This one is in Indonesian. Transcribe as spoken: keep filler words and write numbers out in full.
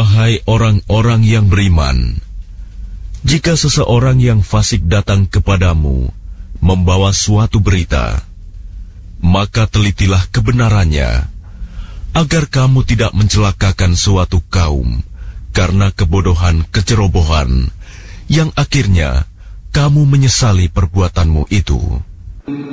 Wahai orang-orang yang beriman, jika seseorang yang fasik datang kepadamu membawa suatu berita, maka telitilah kebenarannya, agar kamu tidak mencelakakan suatu kaum karena kebodohan kecerobohan, yang akhirnya kamu menyesali perbuatanmu itu.